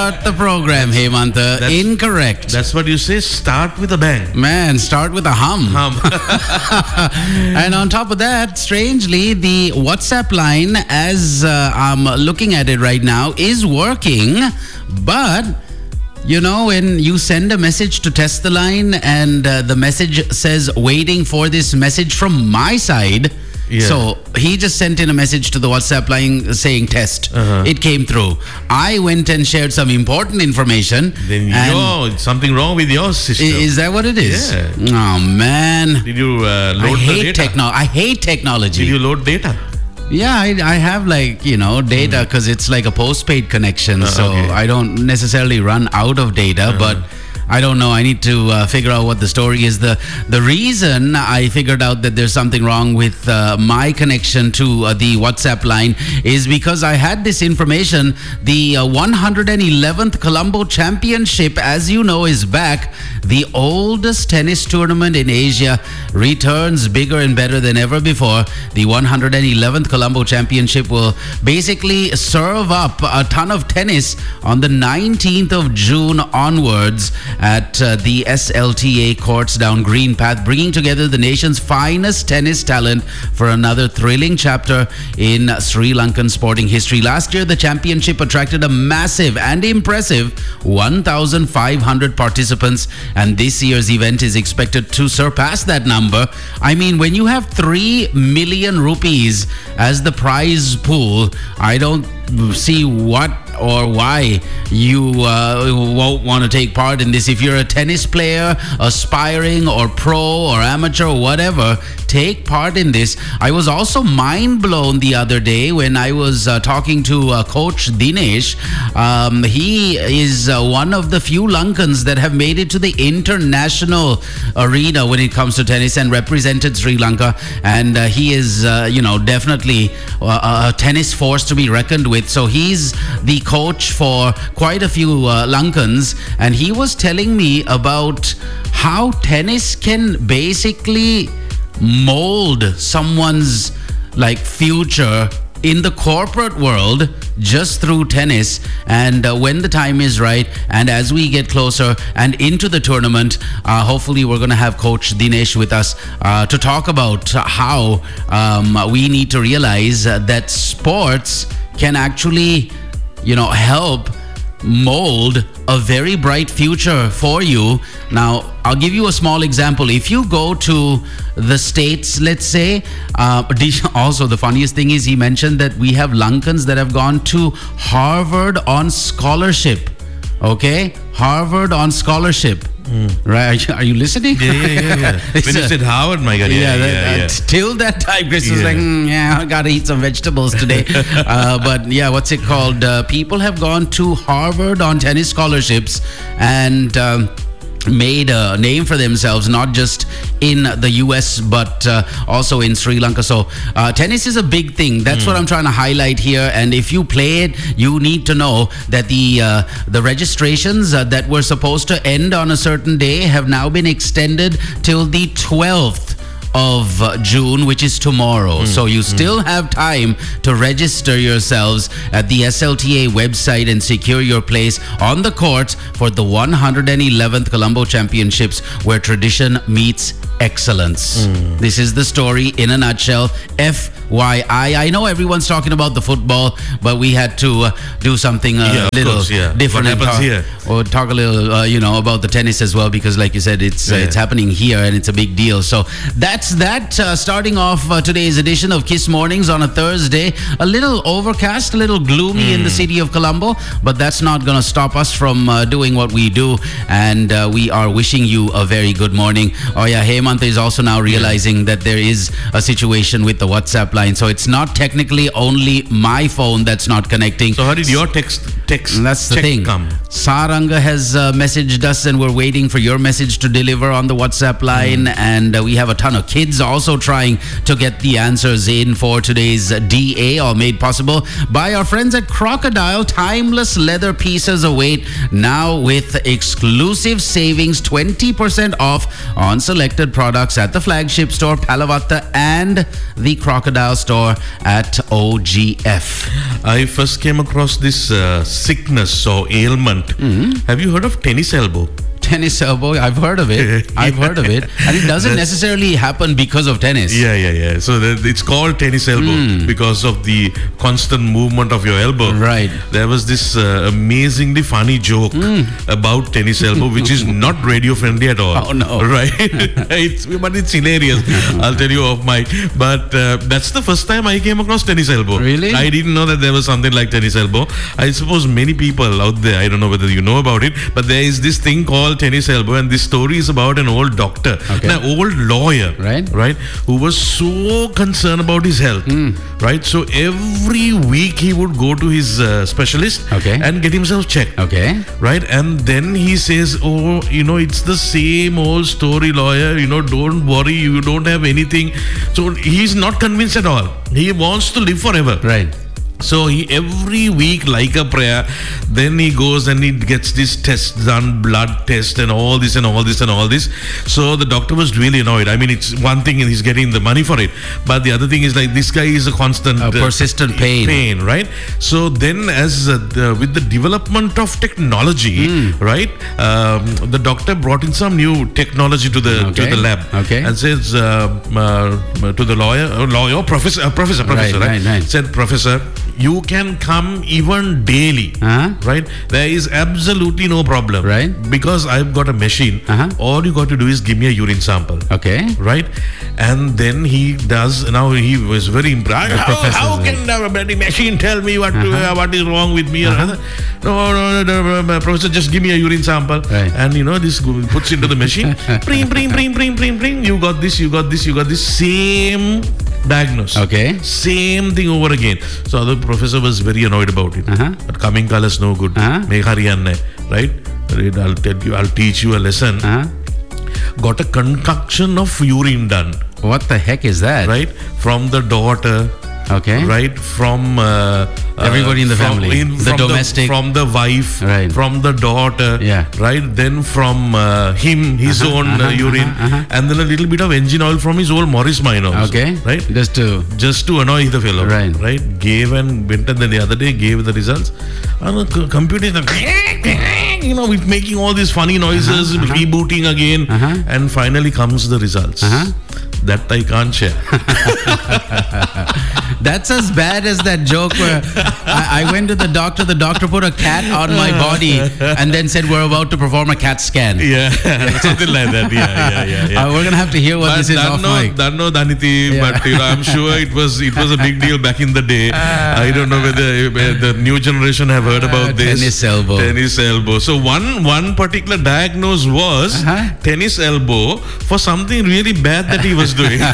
start the program, Hemanta. Incorrect. That's what you say. Start with a bang. Man, start with a hum. And on top of that, strangely, the WhatsApp line, as I'm looking at it right now, is working. But, you know, when you send a message to test the line and the message says waiting for this message from my side. Yeah. So he just sent in a message to the WhatsApp line saying test. It came through. I went and shared some important information. Then something wrong with your system. Is that what it is? Yeah. Oh, man. Did you load the data? I hate technology. Did you load data? Yeah, I have data because it's like a postpaid connection. So okay. I don't necessarily run out of data, but I don't know. I need to figure out what the story is. The reason I figured out that there's something wrong with my connection to the WhatsApp line is because I had this information. The 111th Colombo Championship, as you know, is back. The oldest tennis tournament in Asia returns bigger and better than ever before. The 111th Colombo Championship will basically serve up a ton of tennis on the 19th of June onwards at the SLTA courts down Green Path, bringing together the nation's finest tennis talent for another thrilling chapter in Sri Lankan sporting history. Last year, the championship attracted a massive and impressive 1,500 participants, and this year's event is expected to surpass that number. I mean, when you have 3 million rupees as the prize pool, I don't see what or why you won't want to take part in this. If you're a tennis player, aspiring or pro or amateur or whatever, take part in this. I was also mind blown the other day when I was talking to Coach Dinesh. He is one of the few Lankans that have made it to the international arena when it comes to tennis and represented Sri Lanka, and he is definitely a tennis force to be reckoned with. So he's the coach for quite a few Lankans, and he was telling me about how tennis can basically mold someone's future in the corporate world just through tennis. And when the time is right, and as we get closer and into the tournament, hopefully we're going to have Coach Dinesh with us to talk about how we need to realize that sports can actually help mold a very bright future for you. Now, I'll give you a small example. If you go to the States, let's say, also the funniest thing is he mentioned that we have Lankans that have gone to Harvard on scholarship. Okay? Harvard on scholarship. Right? Are you listening? Yeah. When you said Howard, my God. Yeah. Till that time, Chris was like, I gotta eat some vegetables today. But yeah, what's it called? People have gone to Harvard on tennis scholarships and made a name for themselves, not just in the US but also in Sri Lanka. So tennis is a big thing. That's what I'm trying to highlight here. And if you play it, you need to know that the registrations that were supposed to end on a certain day have now been extended till the 12th of June, which is tomorrow. So you still have time to register yourselves at the SLTA website and secure your place on the court for the 111th Colombo Championships, where tradition meets excellence. This is the story in a nutshell. FYI. I know everyone's talking about the football, but we had to do something little different. What happens here? Or talk a little, about the tennis as well, because like you said, it's happening here and it's a big deal. So that's that. Starting off today's edition of Kiss Mornings on a Thursday. A little overcast, a little gloomy in the city of Colombo, but that's not going to stop us from doing what we do. And we are wishing you a very good morning. Oh yeah, Hemanta is also now realizing that there is a situation with the WhatsApp line. So it's not technically only my phone that's not connecting. So how did your text that's the thing come? Saranga has messaged us, and we're waiting for your message to deliver on the WhatsApp line. And we have a ton of kids also trying to get the answers in for today's DA, all made possible by our friends at Crocodile. Timeless leather pieces await now with exclusive savings, 20% off on selected products products at the flagship store Palavatta and the Crocodile store at OGF. I first came across this sickness or ailment. Have you heard of tennis elbow? Tennis elbow, I've heard of it. I've heard of it. And it doesn't necessarily happen because of tennis. Yeah. So it's called tennis elbow because of the constant movement of your elbow. Right. There was this amazingly funny joke about tennis elbow, which is not radio friendly at all. Oh no. Right. But it's hilarious. I'll tell you off mic. But that's the first time I came across tennis elbow. Really? I didn't know that there was something like tennis elbow. I suppose many people out there, I don't know whether you know about it, but there is this thing called tennis elbow, and this story is about an old doctor, an old lawyer, right, who was so concerned about his health, right? So every week he would go to his specialist and get himself checked, right? And then he says, "Oh, it's the same old story, lawyer. Don't worry, you don't have anything." So he's not convinced at all. He wants to live forever, right? So he every week, like a prayer, then he goes and he gets this test done, blood test and all this and all this and all this. So the doctor was really annoyed. I mean, it's one thing and he's getting the money for it, but the other thing is like this guy is a constant persistent pain, right? So then as with the development of technology, right, the doctor brought in some new technology to the lab and says to the lawyer, professor, right? Said, "Professor, you can come even daily, right? There is absolutely no problem, right? Because I've got a machine. All you got to do is give me a urine sample, right?" And then he does. Now he was very impressed. How can the bloody machine tell me what is wrong with me? No, professor, just give me a urine sample, and this puts into the machine. Bring. You got this. Same diagnose. Same thing over again. So the professor was very annoyed about it. But coming colors no good. Right? I'll teach you a lesson. Got a concoction of urine done. What the heck is that? Right? From the daughter. Right? From everybody in the family. The domestic. From the wife. Right. From the daughter. Yeah. Right? Then from him, his own urine. And then a little bit of engine oil from his old Morris Minor also. Right? Just to annoy the fellow. Right? Gave and went, and then the other day gave the results. And the computer is with making all these funny noises, rebooting again. And finally comes the results. That I can't share. That's as bad as that joke where I went to the doctor put a cat on my body and then said we're about to perform a CAT scan. Yeah, something like that. Yeah. We're gonna have to hear what this is off mic. Daniti, but I'm sure it was a big deal back in the day. I don't know whether the new generation have heard about this. Tennis elbow. So one particular diagnosis was tennis elbow for something really bad that he was doing.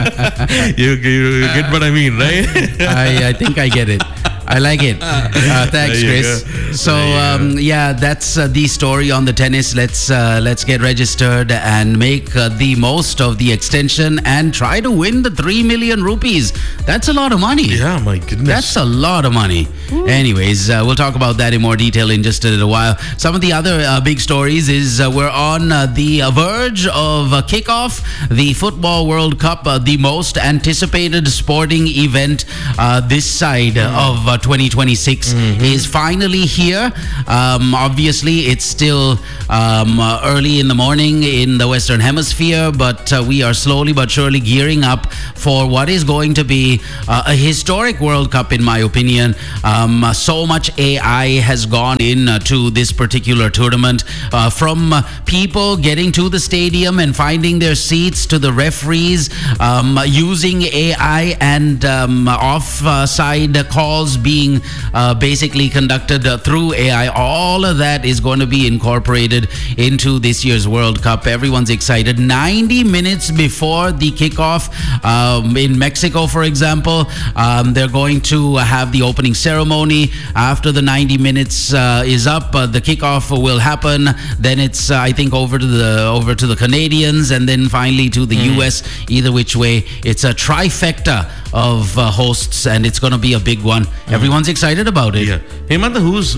you get what I mean, right? I think I get it. I like it. Thanks, Chris. So that's the story on the tennis. Let's get registered and make the most of the extension and try to win the 3 million rupees. That's a lot of money. Yeah, my goodness. That's a lot of money. Ooh. Anyways, we'll talk about that in more detail in just a little while. Some of the other big stories is we're on the verge of kickoff. The Football World Cup, the most anticipated sporting event this side of 2026 is finally here. Obviously, it's still early in the morning in the Western Hemisphere, but we are slowly but surely gearing up for what is going to be a historic World Cup, in my opinion. So much AI has gone into this particular tournament, from people getting to the stadium and finding their seats to the referees using AI and offside calls being basically conducted through AI. All of that is going to be incorporated into this year's World Cup. Everyone's excited. 90 minutes before the kickoff in Mexico, for example, they're going to have the opening ceremony. After the 90 minutes is up, the kickoff will happen. Then it's I think over to the Canadians, and then finally to the US. Either which way, it's a trifecta of hosts, and it's going to be a big one. Everyone's excited about it. Yeah. Hemanta, who's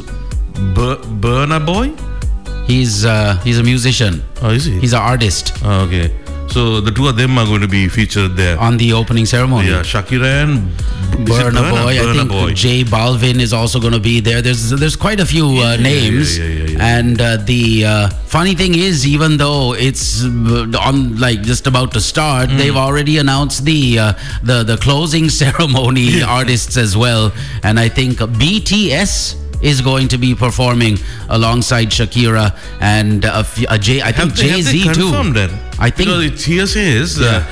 Burna Boy? He's a musician. Oh, is he? He's an artist. Oh, okay. So the two of them are going to be featured there on the opening ceremony. Yeah, Shakira and Burna Boy. I think J Balvin is also going to be there. There's quite a few names. And the funny thing is, even though it's on like just about to start, they've already announced the closing ceremony artists as well. And I think BTS is going to be performing alongside Shakira and I think Jay-Z too. Then? I think because it here says the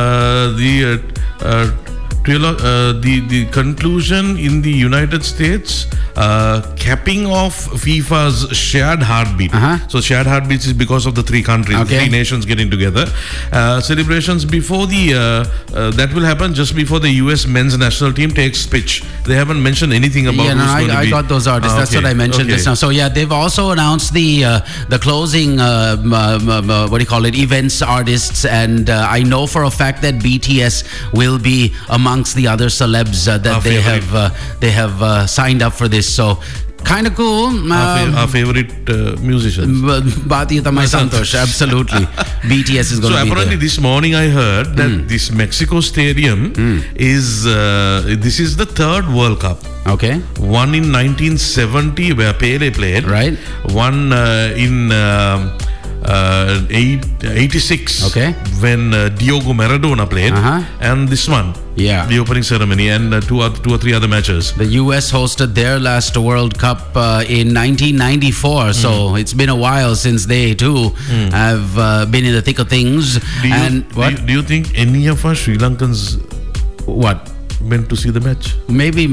conclusion in the United States, capping off FIFA's shared heartbeat. So shared heartbeats is because of the three countries, three nations getting together. Celebrations before that will happen just before the US men's national team takes pitch. They haven't mentioned anything about I got those artists. That's what I mentioned just now. So they've also announced the closing events artists, and I know for a fact that BTS will be amongst the other celebs that they have signed up for this. So kind of cool. Our favorite musicians. Bhathiya Tamai Santosh, absolutely. BTS is going to be there. So apparently this morning I heard that this Mexico Stadium is this is the third World Cup. Okay. One in 1970 where Pele played. Right. One in 86 when Diogo Maradona played, and this one the opening ceremony, and two or three other matches. The US hosted their last World Cup in 1994, so it's been a while since they too have been in the thick of things. Do you think any of us Sri Lankans went to see the match? Maybe,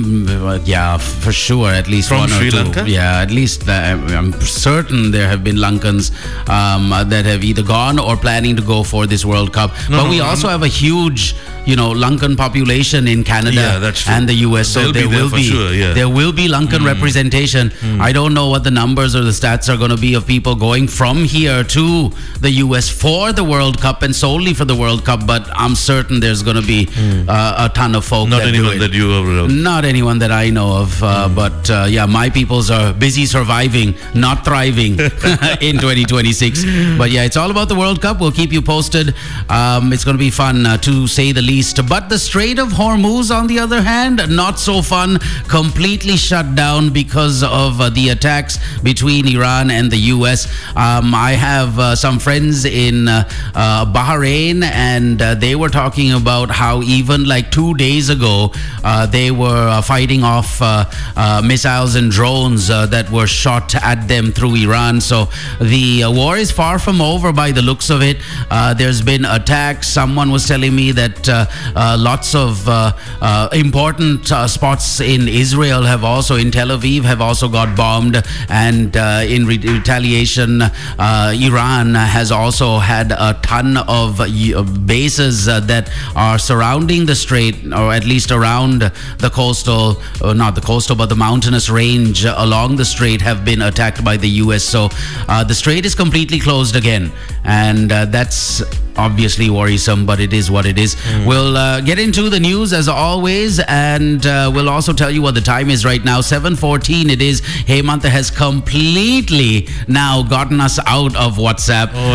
for sure. At least from one Sri or two. Lanka? Yeah, at least I'm certain there have been Lankans that have either gone or planning to go for this World Cup. But we also have a huge, Lankan population in Canada and the US. So there will be Lankan representation. I don't know what the numbers or the stats are going to be of people going from here to the US for the World Cup and solely for the World Cup. But I'm certain there's going to be a ton of folk. Not anyone that you know of. Not anyone that I know of. But my peoples are busy surviving, not thriving in 2026. But it's all about the World Cup. We'll keep you posted. It's going to be fun to say the least. But the Strait of Hormuz, on the other hand, not so fun. Completely shut down because of the attacks between Iran and the US. I have some friends in Bahrain, and they were talking about how even like 2 days ago, they were fighting off missiles and drones that were shot at them through Iran. So the war is far from over by the looks of it. There's been attacks. Someone was telling me that lots of important spots in Israel in Tel Aviv have also got bombed, and in retaliation, Iran has also had a ton of bases that are surrounding the strait, or at least around the coastal, not the coastal, but the mountainous range along the strait have been attacked by the US. So the strait is completely closed again, and that's obviously worrisome, but it is what it is. We'll get into the news as always, and we'll also tell you what the time is right now. 7:14 it is. Hemantha has completely now gotten us out of WhatsApp. Oh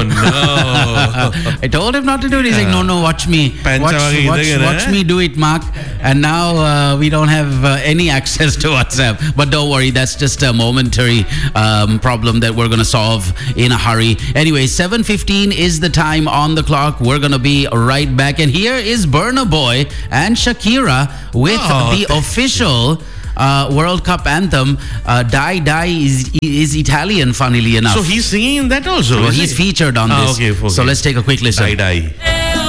no. I told him not to do it. He's like, no, watch me. Watch me do it, Mark. And now we don't have any access to WhatsApp. But don't worry, that's just a momentary problem that we're going to solve in a hurry. Anyway, 7:15 is the time on the clock. We're going to be right back. And here is Burna Boy and Shakira with the official World Cup anthem. Die Die is Italian, funnily enough. So he's singing that also? Well, he's featured on this. Okay. So let's take a quick listen. Die Die.